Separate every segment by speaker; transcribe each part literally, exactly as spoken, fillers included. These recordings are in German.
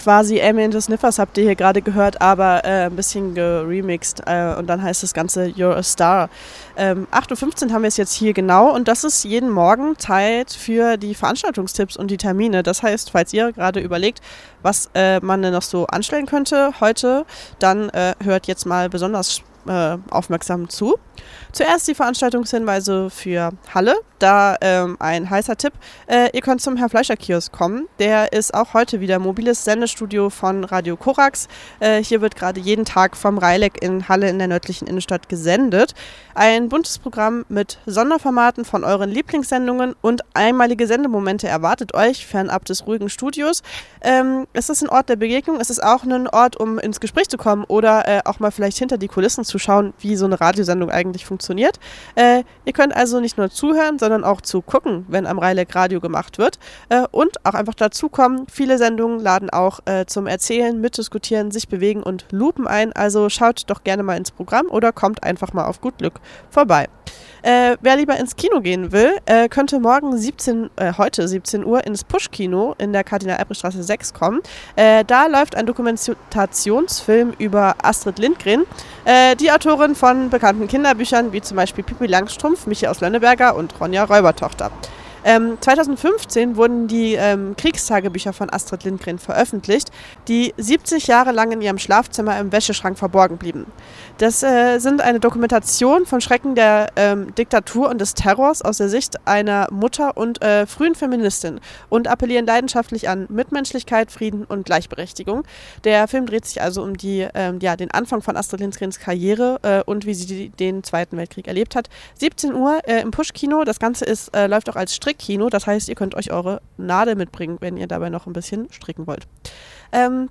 Speaker 1: quasi Amy and the Sniffers habt ihr hier gerade gehört, aber äh, ein bisschen geremixed äh, und dann heißt das Ganze You're a Star. Ähm, acht Uhr fünfzehn haben wir es jetzt hier genau und das ist jeden Morgen Zeit für die Veranstaltungstipps und die Termine. Das heißt, falls ihr gerade überlegt, was äh, man denn noch so anstellen könnte heute, dann äh, hört jetzt mal besonders äh, aufmerksam zu. Zuerst die Veranstaltungshinweise für Halle. Da ähm, ein heißer Tipp. Äh, ihr könnt zum Herr Fleischer Kiosk kommen. Der ist auch heute wieder mobiles Sendestudio von Radio Korax. Äh, hier wird gerade jeden Tag vom Reileck in Halle in der nördlichen Innenstadt gesendet. Ein buntes Programm mit Sonderformaten von euren Lieblingssendungen und einmalige Sendemomente erwartet euch fernab des ruhigen Studios. Ähm, es ist ein Ort der Begegnung. Es ist auch ein Ort, um ins Gespräch zu kommen oder äh, auch mal vielleicht hinter die Kulissen zu schauen, wie so eine Radiosendung eigentlich funktioniert. Äh, ihr könnt also nicht nur zuhören, sondern auch zu gucken, wenn am Reileck Radio gemacht wird äh, und auch einfach dazukommen. Viele Sendungen laden auch äh, zum Erzählen, Mitdiskutieren, sich bewegen und Lupen ein. Also schaut doch gerne mal ins Programm oder kommt einfach mal auf gut Glück vorbei. Äh, wer lieber ins Kino gehen will, äh, könnte morgen siebzehn, äh, heute siebzehn Uhr ins Push-Kino in der Kardinal-Albrecht-Straße sechs kommen. Äh, da läuft ein Dokumentationsfilm über Astrid Lindgren, äh, die Autorin von bekannten Kinderbüchern wie zum Beispiel Pippi Langstrumpf, Michi aus Lönneberger und Ronja Räubertochter. Ähm, zweitausendfünfzehn wurden die ähm, Kriegstagebücher von Astrid Lindgren veröffentlicht, die siebzig Jahre lang in ihrem Schlafzimmer im Wäscheschrank verborgen blieben. Das äh, sind eine Dokumentation von Schrecken der ähm, Diktatur und des Terrors aus der Sicht einer Mutter und äh, frühen Feministin und appellieren leidenschaftlich an Mitmenschlichkeit, Frieden und Gleichberechtigung. Der Film dreht sich also um die, ähm, ja, den Anfang von Astrid Lindgrens Karriere äh, und wie sie die, den Zweiten Weltkrieg erlebt hat. siebzehn Uhr äh, im Push-Kino. Das Ganze ist, äh, läuft auch als Strickkino. Das heißt, ihr könnt euch eure Nadel mitbringen, wenn ihr dabei noch ein bisschen stricken wollt. Ähm,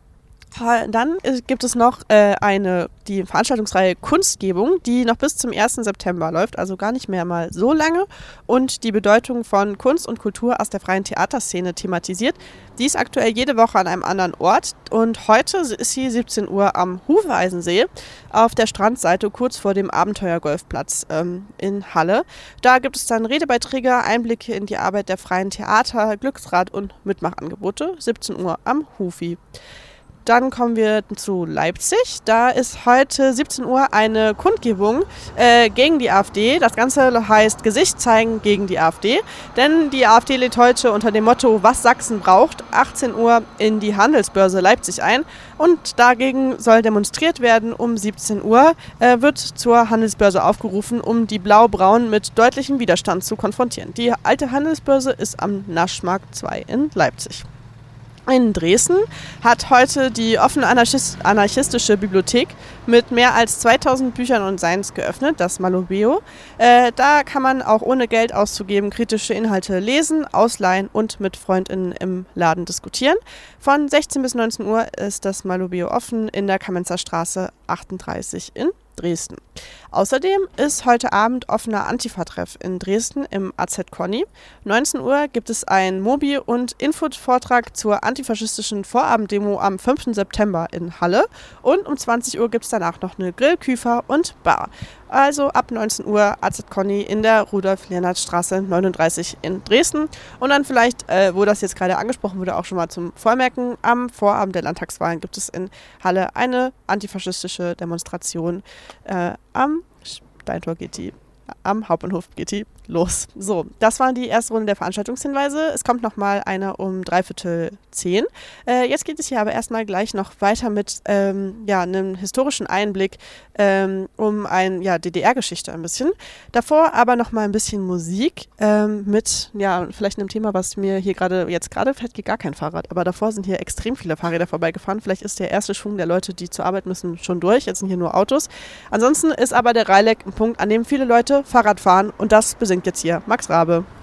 Speaker 1: Dann gibt es noch äh, eine, die Veranstaltungsreihe Kunstgebung, die noch bis zum ersten September läuft, also gar nicht mehr mal so lange und die Bedeutung von Kunst und Kultur aus der freien Theaterszene thematisiert. Die ist aktuell jede Woche an einem anderen Ort und heute ist sie siebzehn Uhr am Hufeisensee auf der Strandseite kurz vor dem Abenteuergolfplatz ähm, in Halle. Da gibt es dann Redebeiträge, Einblicke in die Arbeit der freien Theater, Glücksrad und Mitmachangebote. siebzehn Uhr am Hufi. Dann kommen wir zu Leipzig. Da ist heute siebzehn Uhr eine Kundgebung äh, gegen die AfD. Das Ganze heißt Gesicht zeigen gegen die AfD. Denn die AfD lädt heute unter dem Motto Was Sachsen braucht, achtzehn Uhr in die Handelsbörse Leipzig ein. Und dagegen soll demonstriert werden. Um siebzehn Uhr äh, wird zur Handelsbörse aufgerufen, um die Blau-Braun mit deutlichem Widerstand zu konfrontieren. Die alte Handelsbörse ist am Naschmarkt zwei in Leipzig. In Dresden hat heute die offene Anarchist- anarchistische Bibliothek mit mehr als zweitausend Büchern und Seins geöffnet, das Malobeo. Äh, da kann man auch ohne Geld auszugeben kritische Inhalte lesen, ausleihen und mit FreundInnen im Laden diskutieren. Von sechzehn bis neunzehn Uhr ist das Malobeo offen in der Kamenzer Straße achtunddreißig in Dresden. Außerdem ist heute Abend offener Antifa-Treff in Dresden im A Z Conny. neunzehn Uhr gibt es einen Mobi- und Info-Vortrag zur antifaschistischen Vorabenddemo am fünften September in Halle. Und um zwanzig Uhr gibt es danach noch eine Grill, Küfer und Bar. Also ab neunzehn Uhr A Z Conny in der Rudolf-Leonhard-Straße neununddreißig in Dresden. Und dann vielleicht, äh, wo das jetzt gerade angesprochen wurde, auch schon mal zum Vormerken, am Vorabend der Landtagswahlen gibt es in Halle eine antifaschistische Demonstration. Äh, am Steintor geht die, am Hauptbahnhof geht die los. So, das war die erste Runde der Veranstaltungshinweise. Es kommt nochmal eine um dreiviertel zehn. Äh, jetzt geht es hier aber erstmal gleich noch weiter mit ähm, ja, einem historischen Einblick ähm, um ein, ja, D D R-Geschichte ein bisschen. Davor aber nochmal ein bisschen Musik ähm, mit, ja, vielleicht einem Thema, was mir hier gerade, jetzt gerade fährt hier gar kein Fahrrad, aber davor sind hier extrem viele Fahrräder vorbeigefahren. Vielleicht ist der erste Schwung der Leute, die zur Arbeit müssen, schon durch. Jetzt sind hier nur Autos. Ansonsten ist aber der Reileck ein Punkt, an dem viele Leute Fahrrad fahren und das besingt jetzt hier Max Rabe.